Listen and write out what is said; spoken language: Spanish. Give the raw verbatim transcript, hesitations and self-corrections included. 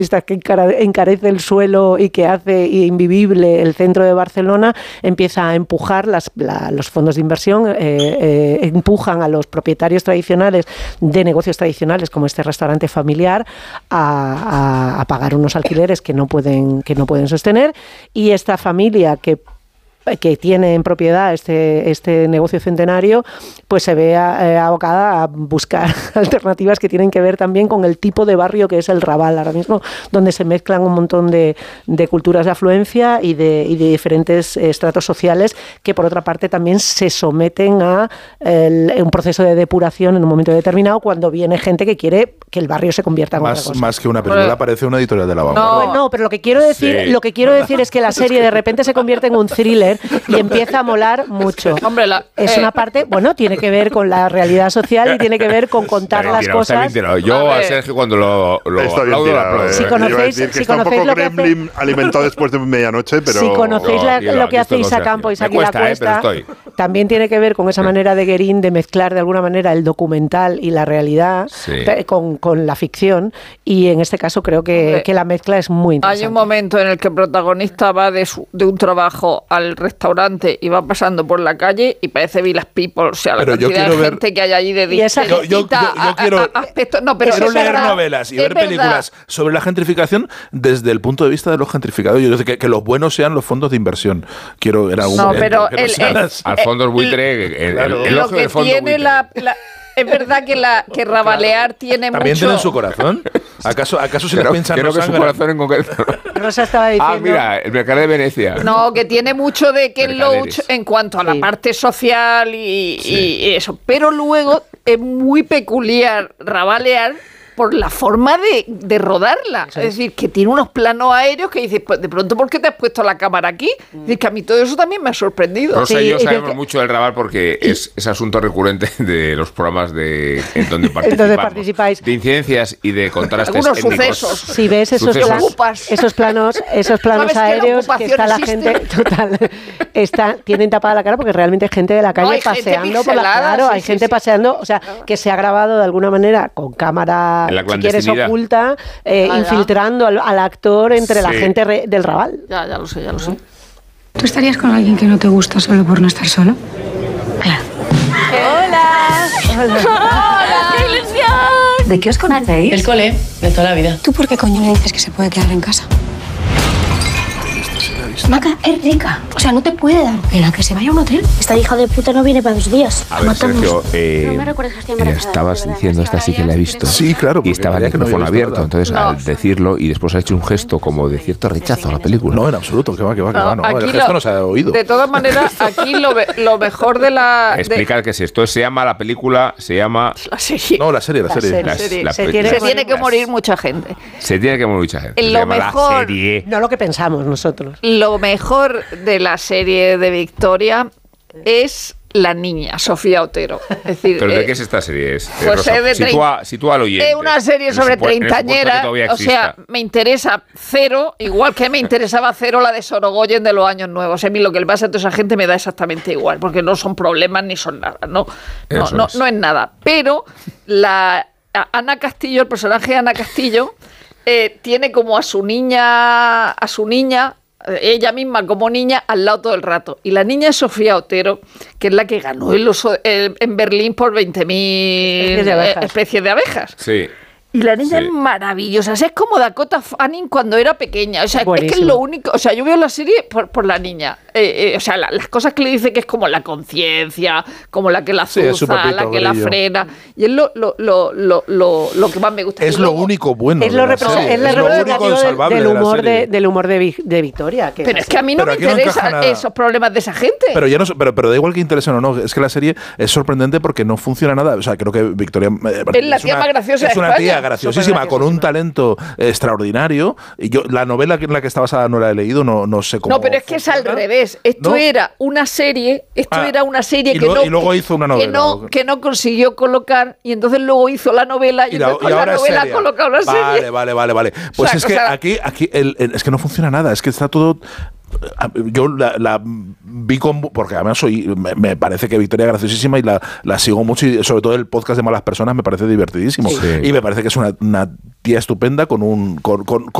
que encarece el suelo y que hace invivible el centro de Barcelona, empieza a empujar las, la, los fondos de inversión, eh, eh, empujan a los propietarios tradicionales de negocios tradicionales como este restaurante familiar a, a, a pagar unos alquileres que no pueden, que no pueden sostener, y esta familia que que tiene en propiedad este, este negocio centenario, pues se ve eh, abocada a buscar alternativas que tienen que ver también con el tipo de barrio que es el Raval ahora mismo, donde se mezclan un montón de, de culturas de afluencia y de, y de diferentes estratos sociales que por otra parte también se someten a el, un proceso de depuración en un momento determinado cuando viene gente que quiere que el barrio se convierta en más, otra cosa. Más que una película, parece una editorial de la vanguardia. No, no, pero lo que quiero decir, sí. lo que quiero decir es que la serie de repente se convierte en un thriller y empieza a molar mucho. Hombre, la, es eh, una parte, bueno, tiene que ver con la realidad social y tiene que ver con contar pero las tirado, cosas. Yo a Sergio cuando lo, lo Está bien aplaudo, tirado, aplaudo. eh. Si conocéis, que si está conocéis un lo poco que hace, Gremlin alimentado después de medianoche, pero... si conocéis no, la, tío, lo que hace esto no Isa sé. Campo y Isaac Me cuesta, La Cuesta, eh, pero estoy. también tiene que ver con esa manera de Guerín de mezclar de alguna manera el documental y la realidad sí. con, con la ficción, y en este caso creo que, Hombre, que la mezcla es muy interesante. hay un momento en el que el protagonista va de, su, de un trabajo al restaurante y va pasando por la calle y parece Village People, o sea, la Pero yo cantidad de quiero ver- gente que hay allí de Y esa- Yo- yo- yo- yo quiero- aspectos. No, pero Quiero es leer verdad, novelas y es ver verdad. películas sobre la gentrificación desde el punto de vista de los gentrificados. Yo digo que, que los buenos sean los fondos de inversión. Quiero en algún No, momento pero que no el- sean el- las- Al fondo buitre, el, el, Claro. el Lo ojo que del fondo tiene buitre. la, la- es verdad que la que Rabalear tiene ¿También mucho. tienen su corazón? ¿Acaso, acaso se les Creo, piensa creo no que su sangran? corazón en concreto. Rosa estaba diciendo... Ah, mira, el mercado de Venecia. No, que tiene mucho de Ken Mercaderes. Loach en cuanto a la Sí. parte social y, Sí. y eso. Pero luego es muy peculiar Rabalear por la forma de, de rodarla. Es decir, que tiene unos planos aéreos que dices, pues de pronto, ¿por qué te has puesto la cámara aquí? Es decir, que a mí todo eso también me ha sorprendido. Rosa Sí, y yo y sabemos de- mucho del Raval porque es, es asunto recurrente de los programas de en donde En participamos. donde participáis. De incidencias y de contrastes Algunos étnicos. sucesos. Si ves esos, Sucesos. plan- Ocupas. esos planos, esos planos ¿Sabes que la aéreos que ocupación está la existe? gente total, está, tienen tapada la cara porque realmente hay gente de la calle No, hay gente paseando por la pixelada, claro, sí, hay sí, gente sí. paseando, o sea, que se ha grabado de alguna manera con cámara, En la si quieres, clandestinidad. oculta, eh, Ah, ya. infiltrando al, al actor entre la Sí. gente re- del Raval. Ya, ya lo sé, ya lo sé. ¿Tú estarías con alguien que no te gusta solo por no estar solo? Claro. ¡Qué ilusión! ¿De qué os conocéis? El cole, de toda la vida. ¿Tú por qué coño le dices que se puede quedar en casa? Maca, es rica. O sea, no te puede dar pena que se vaya a un hotel. Esta hija de puta no viene para dos días. A ver, Matamos. Sergio, eh, No me recuerdes que estoy eh, embarazada, estabas de verdad, diciendo, es que esta sí ahora que ya la he si visto. quieres- Sí, claro. Y porque estaba el creía que no había micrófono visto abierto, nada. entonces No. al decirlo y después ha hecho un gesto como de cierto rechazo a la película. No, en absoluto, que va, que va, que No, va. No, el aquí gesto lo- no se ha oído. De todas maneras, aquí lo, ve- lo mejor de la, de Explica qué es esto. Se llama la película, se llama la serie. No, la serie, la, La serie. serie. la- serie. la Se película. tiene Se tiene que Las- morir mucha gente. Se tiene que morir mucha gente. Se Lo llama mejor- la serie. No lo que pensamos nosotros. Lo mejor de la serie de Victoria es la niña, Sofía Otero. Es decir, ¿Pero de eh, qué es esta serie? Es, pues Rosa, es de sitúa, sitúa al oyente. es una serie En el sobre supu- en el supuesto que treintañera, todavía o sea, exista. me interesa cero, igual que me interesaba cero la de Sorogoyen de los años nuevos. A mí lo que le pasa a toda esa gente me da exactamente igual, porque no son problemas ni son nada, no, no, Eso no, es. no es nada. Pero la a- Ana Castillo, el personaje de Ana Castillo, eh, tiene como a su niña, a su niña, eh, ella misma como niña, al lado todo el rato. Y la niña es Sofía Otero, que es la que ganó el oso, el- en Berlín por veinte mil Especies de abejas. especies de abejas. Sí. Y la niña Sí. es maravillosa. O sea, es como Dakota Fanning cuando era pequeña. O sea, es que es Buenísimo. lo único. O sea, yo veo la serie por, por la niña. Eh, eh, o sea, la- las cosas que le dice que es como la conciencia, como la que la Sí, es su azuza, papito la que la grillo. frena. Y es lo, lo, lo, lo, lo, lo que más me gusta. Es Y lo luego- único bueno. Es de lo, la represent- serie. es lo Es lo único representativo del, salvable del de la humor de, serie. del humor de, Vi- de Victoria. Que Pero es que a mí no Pero me aquí no encaja interesan nada. esos problemas de esa gente. Pero ya no, pero, pero da igual que interesen o no, es que la serie es sorprendente porque no funciona nada. O sea, creo que Victoria eh, Es la tía más graciosa es de una España. tía graciosísima con un talento extraordinario. Y yo la novela en la que está basada no la he leído, no, no sé cómo. No, pero es que es al funciona. revés. Esto ¿No? era una serie, esto Ah, era una serie y que, luego- no, y luego hizo una que novela. no, que no consiguió colocar y entonces luego hizo la novela y, Y, la- entonces y con la ahora es novela ha seria. colocado la Vale, serie. vale, vale, vale. Pues O sea, es o que sea- aquí, aquí el- el- es que no funciona nada, es que está todo yo la, la vi con... Porque además soy me, me parece que Victoria es graciosísima y la, la sigo mucho, y sobre todo el podcast de Malas Personas me parece divertidísimo. Sí. Y me parece que es una, una tía estupenda con un... Con, con,